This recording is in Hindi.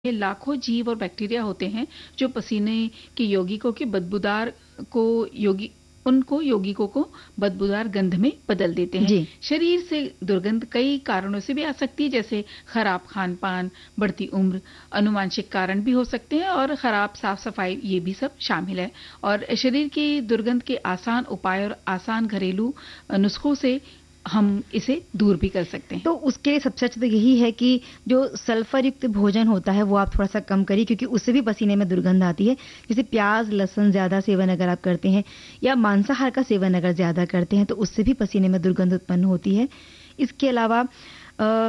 ये लाखों जीव और बैक्टीरिया होते हैं जो पसीने के यौगिकों के बदबूदार को योगी उनको यौगिकों को बदबूदार गंध में बदल देते हैं। जी। शरीर से दुर्गंध कई कारणों से भी आ सकती है, जैसे खराब खान पान, बढ़ती उम्र, अनुवांशिक कारण भी हो सकते हैं और खराब साफ सफाई, ये भी सब शामिल है। और शरीर की दुर्गंध के आसान उपाय और आसान घरेलू नुस्खों से हम इसे दूर भी कर सकते हैं। तो उसके लिए सबसे अच्छा तो यही है कि जो सल्फर युक्त भोजन होता है वो आप थोड़ा सा कम करिए, क्योंकि उससे भी पसीने में दुर्गंध आती है। जैसे प्याज लहसुन ज्यादा सेवन अगर आप करते हैं या मांसाहार का सेवन अगर ज्यादा करते हैं तो उससे भी पसीने में दुर्गंध उत्पन्न होती है। इसके अलावा